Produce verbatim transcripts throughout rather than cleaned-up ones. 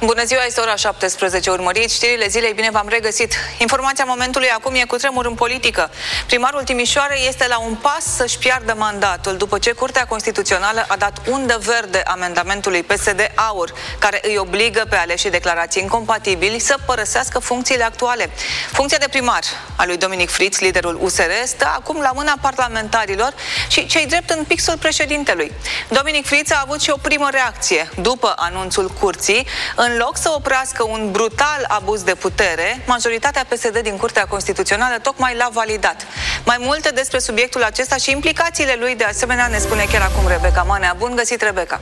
Bună ziua, este ora șaptesprezece. Urmăriți știrile zilei, bine v-am regăsit. Informația momentului acum e cutremur în politică. Primarul Timișoarei este la un pas să-și piardă mandatul după ce Curtea Constituțională a dat undă verde amendamentului P S D AUR, care îi obligă pe aleșii declarații incompatibili să părăsească funcțiile actuale. Funcția de primar a lui Dominic Fritz, liderul U S R, stă acum la mâna parlamentarilor și cei drept în pixul președintelui. Dominic Fritz a avut și o primă reacție după anunțul curții. În loc să oprească un brutal abuz de putere, majoritatea P S D din Curtea Constituțională tocmai l-a validat. Mai multe despre subiectul acesta și implicațiile lui, de asemenea, ne spune chiar acum Rebecca Manea. Bun găsit, Rebecca!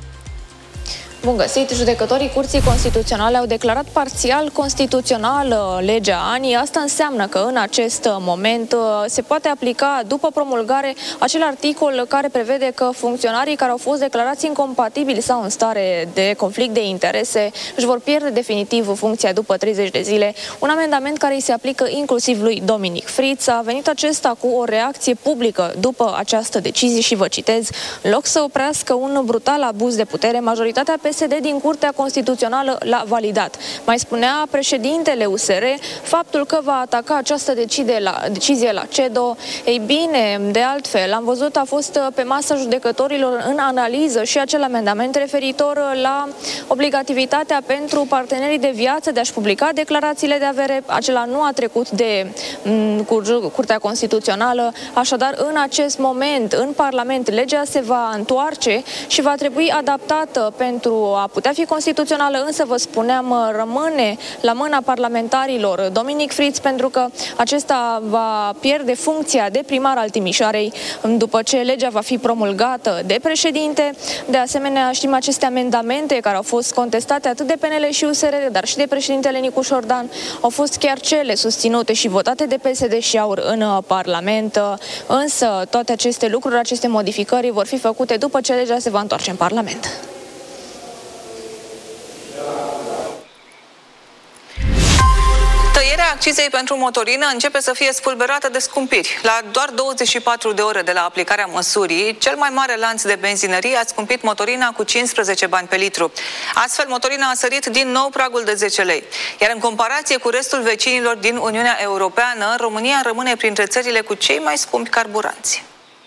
Bun găsit! Judecătorii Curții Constituționale au declarat parțial constituțională legea A N I. Asta înseamnă că în acest moment se poate aplica, după promulgare, acel articol care prevede că funcționarii care au fost declarați incompatibili sau în stare de conflict de interese își vor pierde definitiv funcția după treizeci de zile. Un amendament care îi se aplică inclusiv lui Dominic Fritz. A venit acesta cu o reacție publică după această decizie și vă citez: în loc să oprească un brutal abuz de putere, majoritatea P S D din Curtea Constituțională l-a validat. Mai spunea președintele U S R faptul că va ataca această decizie la, decizie la C E D O. Ei bine, de altfel, am văzut, a fost pe masa judecătorilor în analiză și acel amendament referitor la obligativitatea pentru partenerii de viață de a-și publica declarațiile de avere. Acela nu a trecut de m, Curtea Constituțională, așadar în acest moment în Parlament legea se va întoarce și va trebui adaptată pentru a putea fi constituțională, însă vă spuneam, rămâne la mâna parlamentarilor Dominic Fritz, pentru că acesta va pierde funcția de primar al Timișoarei după ce legea va fi promulgată de președinte. De asemenea, știm aceste amendamente care au fost contestate atât de P N L și U S R, dar și de președintele Nicu Șordan, au fost chiar cele susținute și votate de P S D și AUR în Parlament. Însă toate aceste lucruri, aceste modificări vor fi făcute după ce legea se va întoarce în Parlament. Tăierea accizei pentru motorină începe să fie spulberată de scumpiri. La doar douăzeci și patru de ore de la aplicarea măsurii, cel mai mare lanț de benzinării a scumpit motorina cu cincisprezece bani pe litru. Astfel, motorina a sărit din nou pragul de zece lei. Iar în comparație cu restul vecinilor din Uniunea Europeană, România rămâne printre țările cu cei mai scumpi carburanți.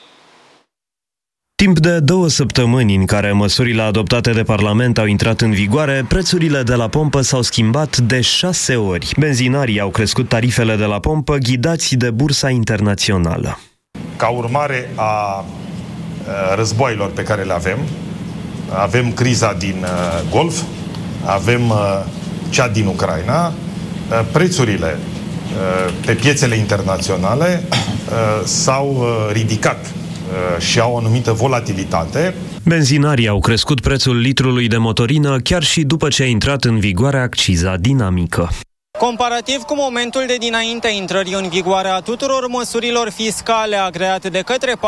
Timp de două săptămâni în care măsurile adoptate de Parlament au intrat în vigoare, prețurile de la pompă s-au schimbat de șase ori. Benzinarii au crescut tarifele de la pompă, ghidați de bursa internațională. Ca urmare a războaielor pe care le avem, avem criza din Golf, avem cea din Ucraina, prețurile pe piețele internaționale s-au ridicat și au o anumită volatilitate. Benzinarii au crescut prețul litrului de motorină chiar și după ce a intrat în vigoare acciza dinamică. Comparativ cu momentul de dinaintea intrării în vigoare a tuturor măsurilor fiscale agreate de către